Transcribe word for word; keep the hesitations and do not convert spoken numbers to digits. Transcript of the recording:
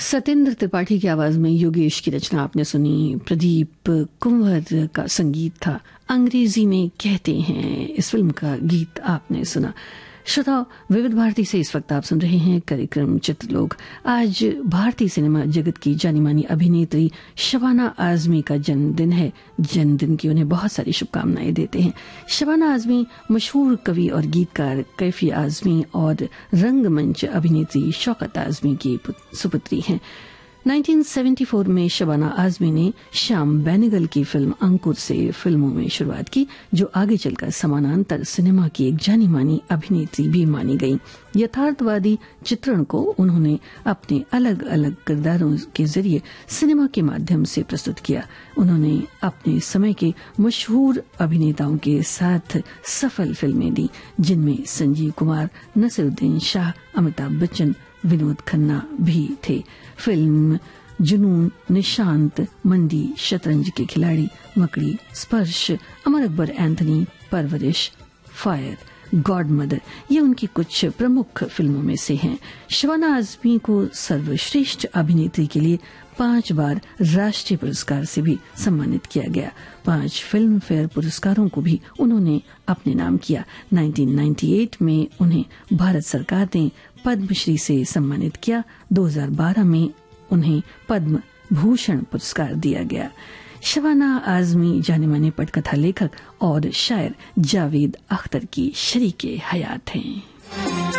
सत्येंद्र त्रिपाठी की आवाज में योगेश की रचना आपने सुनी। प्रदीप कुंवर का संगीत था। अंग्रेजी में कहते हैं इस फिल्म का गीत आपने सुना। श्रोताओ, विविध भारती से इस वक्त आप सुन रहे हैं कार्यक्रम चित्रलोक। आज भारतीय सिनेमा जगत की जानी मानी अभिनेत्री शबाना आजमी का जन्मदिन है। जन्मदिन की उन्हें बहुत सारी शुभकामनाएं देते हैं। शबाना आजमी मशहूर कवि और गीतकार कैफी आजमी और रंगमंच अभिनेत्री शौकत आजमी की सुपुत्री हैं। उन्नीस सौ चौहत्तर में शबाना आजमी ने श्याम बेनेगल की फिल्म अंकुर से फिल्मों में शुरुआत की, जो आगे चलकर समानांतर सिनेमा की एक जानी मानी अभिनेत्री भी मानी गई। यथार्थवादी चित्रण को उन्होंने अपने अलग अलग किरदारों के जरिए सिनेमा के माध्यम से प्रस्तुत किया। उन्होंने अपने समय के मशहूर अभिनेताओं के साथ सफल फिल्में दी, जिनमें संजीव कुमार, नसीरुद्दीन शाह, अमिताभ बच्चन, विनोद खन्ना भी थे। फिल्म जुनून, निशांत, मंदी, शतरंज के खिलाड़ी, मकड़ी, स्पर्श, अमर अकबर एंथनी, परवरिश, फायर, गॉड मदर, ये उनकी कुछ प्रमुख फिल्मों में से हैं। शबाना आजमी को सर्वश्रेष्ठ अभिनेत्री के लिए पांच बार राष्ट्रीय पुरस्कार से भी सम्मानित किया गया। पांच फिल्म फेयर पुरस्कारों को भी उन्होंने अपने नाम किया। उन्नीस सौ अट्ठानवे में उन्हें भारत सरकार ने पद्मश्री से सम्मानित किया। दो हज़ार बारह में उन्हें पद्म भूषण पुरस्कार दिया गया। शबाना आजमी जाने माने पटकथा लेखक और शायर जावेद अख्तर की शरीके हयात हैं।